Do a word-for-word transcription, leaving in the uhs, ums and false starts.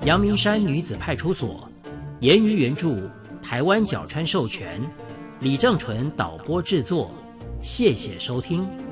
阳明山女子派出所，言语原著台湾角川授权，李正淳导播制作，谢谢收听。